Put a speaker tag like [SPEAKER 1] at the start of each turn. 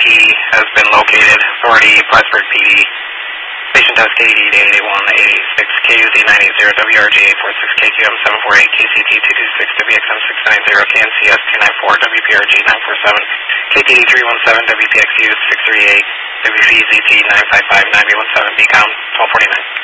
[SPEAKER 1] has been located. Authority, Plattsburgh PD. Station test KD 88186, KUZ 980, WRG 846, KQM 748, KCT 226, WXM 690, KNCS 294, WPRG 947, KTD 317, WPXU 638, WVZT 955, 917, BCOM 1249.